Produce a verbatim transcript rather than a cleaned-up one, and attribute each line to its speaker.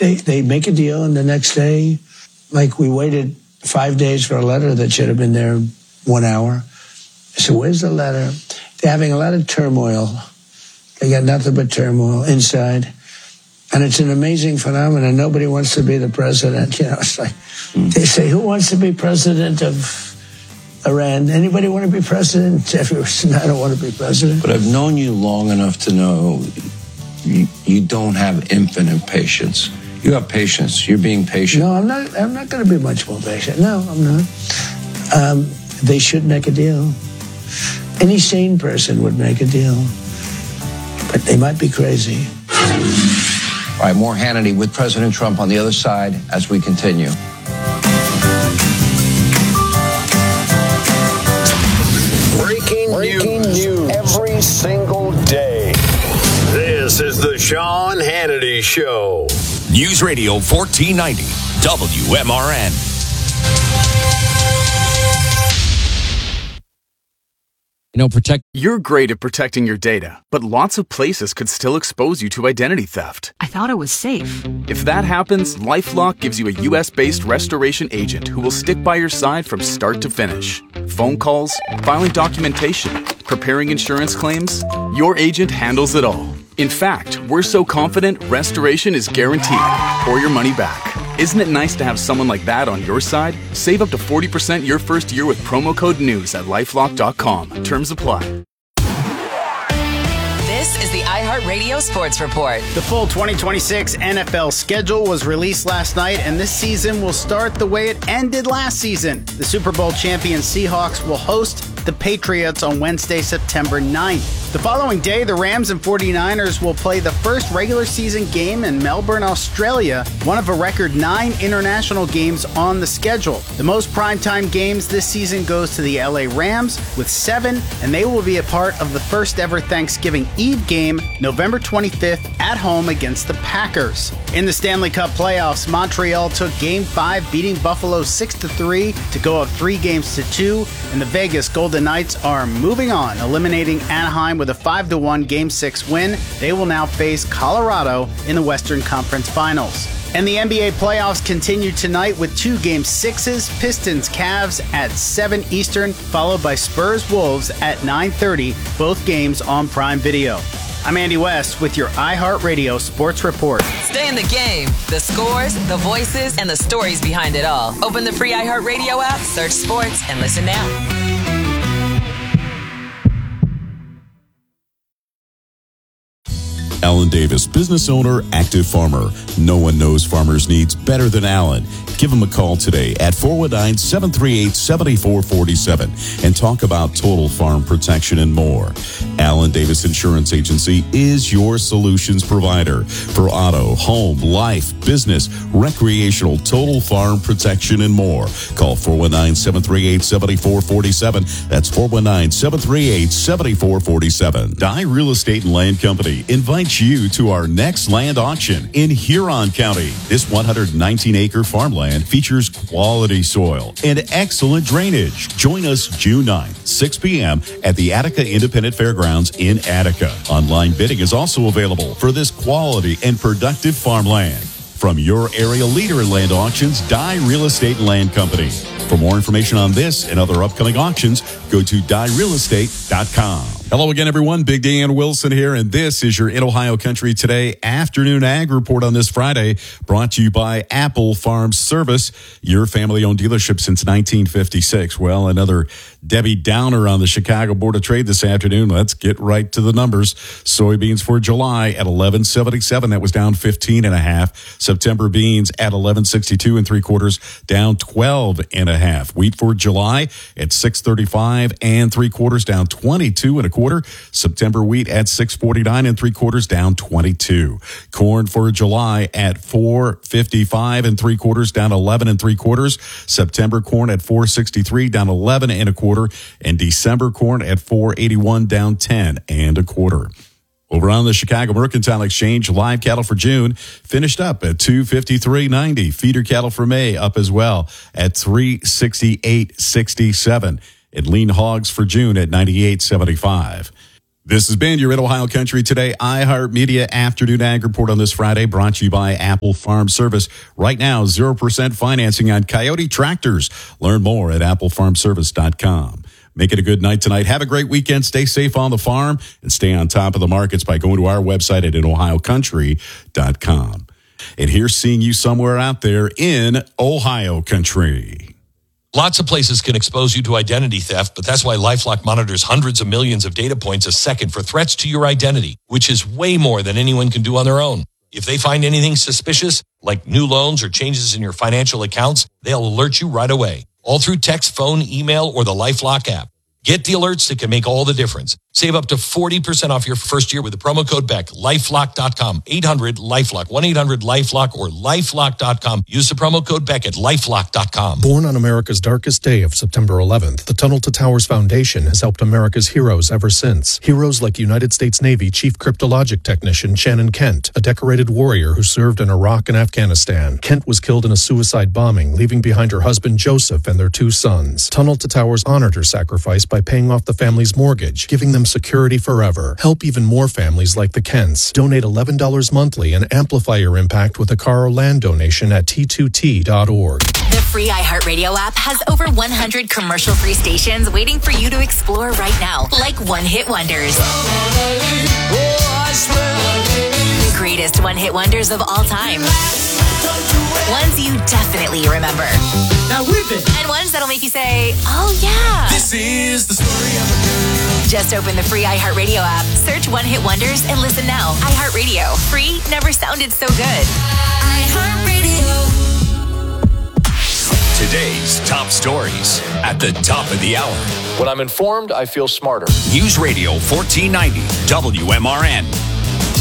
Speaker 1: they, they make a deal, and the next day, like we waited five days for a letter that should have been there one hour. So where's the letter? They're having a lot of turmoil. They got nothing but turmoil inside. And it's an amazing phenomenon. Nobody wants to be the president. You know, it's like they say, who wants to be president of Iran? Anybody want to be president? Jefferson, I don't want to be president.
Speaker 2: But I've known you long enough to know you, you don't have infinite patience. You have patience. You're being patient.
Speaker 1: No, I'm not. I'm not going to be much more patient. No, I'm not. Um, they should make a deal. Any sane person would make a deal. But they might be crazy.
Speaker 2: All right, more Hannity with President Trump on the other side as we continue.
Speaker 3: Breaking, Breaking news. news every single day. This is the Sean Hannity Show.
Speaker 4: News Radio fourteen ninety, W M R N.
Speaker 5: You know, protect.
Speaker 6: You're great at protecting your data, but lots of places could still expose you to identity theft.
Speaker 7: I thought it was safe.
Speaker 6: If that happens, LifeLock gives you a U S-based restoration agent who will stick by your side from start to finish. Phone calls, filing documentation, preparing insurance claims, your agent handles it all. In fact, we're so confident restoration is guaranteed or your money back. Isn't it nice to have someone like that on your side? Save up to forty percent your first year with promo code NEWS at lifelock dot com. Terms apply.
Speaker 8: This is the iHeartRadio Sports Report.
Speaker 9: The full twenty twenty-six N F L schedule was released last night, and this season will start the way it ended last season. The Super Bowl champion Seahawks will host the Patriots on Wednesday, September ninth. The following day, the Rams and forty-niners will play the first regular season game in Melbourne, Australia, one of a record nine international games on the schedule. The most primetime games this season goes to the L A Rams with seven, and they will be a part of the first ever Thanksgiving Eve game, November twenty-fifth, at home against the Packers. In the Stanley Cup playoffs, Montreal took Game five, beating Buffalo six to three to go up three games to two, and the Vegas Golden Knights are moving on, eliminating Anaheim with a five to one Game six win. They will now face Colorado in the Western Conference Finals. And the N B A playoffs continue tonight with two Game sixes, Pistons Cavs at seven Eastern, followed by Spurs Wolves at nine thirty, both games on Prime Video. I'm Andy West with your iHeartRadio Sports Report.
Speaker 8: Stay in the game. The scores, the voices, and the stories behind it all. Open the free iHeartRadio app, search sports, and listen now.
Speaker 10: Alan Davis, business owner, active farmer. No one knows farmers' needs better than Alan. Give him a call today at four one nine, seven three eight, seven four four seven and talk about total farm protection and more. Alan Davis Insurance Agency is your solutions provider for auto, home, life, business, recreational, total farm protection and more. Call four one nine, seven three eight, seven four four seven. That's four one nine, seven three eight, seven four four seven. Dye Real Estate and Land Company invites you to our next land auction in Huron County. This one hundred nineteen acre farmland features quality soil and excellent drainage. Join us June ninth, six p.m. at the Attica Independent Fairgrounds in Attica. Online bidding is also available for this quality and productive farmland. From your area leader in land auctions, Dye Real Estate and Land Company. For more information on this and other upcoming auctions, go to dye real estate dot com. Hello again, everyone. Big Dan Wilson here, and this is your In Ohio Country Today afternoon ag report on this Friday, brought to you by Apple Farm Service, your family-owned dealership since nineteen fifty-six. Well, another Debbie Downer on the Chicago Board of Trade this afternoon. Let's get right to the numbers. Soybeans for July at eleven seventy-seven. That was down fifteen and a half. September beans at eleven sixty-two and three quarters, down twelve and a half. Wheat for July at six thirty-five and three quarters, down twenty-two and a quarter. September wheat at six forty-nine and three quarters, down twenty-two. Corn for July at four fifty-five and three quarters, down eleven and three quarters. September corn at four sixty-three, down eleven and a quarter. And December corn at four eighty-one, down ten and a quarter. Over on the Chicago Mercantile Exchange, live cattle for June finished up at two fifty-three ninety. Feeder cattle for May up as well at three sixty-eight sixty-seven. And lean hogs for June at ninety-eight seventy-five. This has been your In Ohio Country Today iHeartMedia Afternoon Ag Report on this Friday, brought to you by Apple Farm Service. Right now, zero percent financing on Coyote tractors. Learn more at apple farm service dot com. Make it a good night tonight. Have a great weekend. Stay safe on the farm and stay on top of the markets by going to our website at in ohio country dot com. And here's seeing you somewhere out there in Ohio Country.
Speaker 7: Lots of places can expose you to identity theft, but that's why LifeLock monitors hundreds of millions of data points a second for threats to your identity, which is way more than anyone can do on their own. If they find anything suspicious, like new loans or changes in your financial accounts, they'll alert you right away, all through text, phone, email, or the LifeLock app. Get the alerts that can make all the difference. Save up to forty percent off your first year with the promo code Beck. lifelock dot com, eight hundred LifeLock, one eight hundred LifeLock, or lifelock dot com. Use the promo code Beck at lifelock dot com.
Speaker 11: Born on America's darkest day of September eleventh, the Tunnel to Towers Foundation has helped America's heroes ever since. Heroes like United States Navy Chief Cryptologic Technician Shannon Kent, a decorated warrior who served in Iraq and Afghanistan. Kent was killed in a suicide bombing, leaving behind her husband Joseph and their two sons. Tunnel to Towers honored her sacrifice by paying off the family's mortgage, giving them security forever. Help even more families like the Kents. Donate eleven dollars monthly and amplify your impact with a car or land donation at T two T dot org.
Speaker 12: The free iHeartRadio app has over one hundred commercial-free stations waiting for you to explore right now, like one-hit wonders. The greatest one-hit wonders of all time. Ones you definitely remember.
Speaker 13: Now whip it.
Speaker 12: And ones that'll make you say, oh yeah.
Speaker 13: This is the story of a girl.
Speaker 12: Just open the free iHeartRadio app, search One Hit Wonders, and listen now. iHeartRadio. Free never sounded so good.
Speaker 13: iHeartRadio.
Speaker 4: Today's top stories at the top of the hour.
Speaker 14: When I'm informed, I feel smarter.
Speaker 4: News Radio fourteen ninety W M R N.